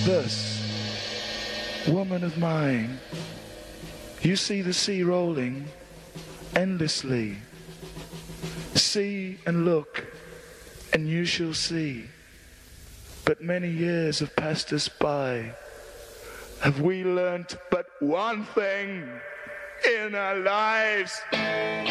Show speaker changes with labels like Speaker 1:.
Speaker 1: Thus, woman of mine, you see the sea rolling endlessly. See and look, and you shall see. But many years have passed us by. Have we learnt but one thing in our lives?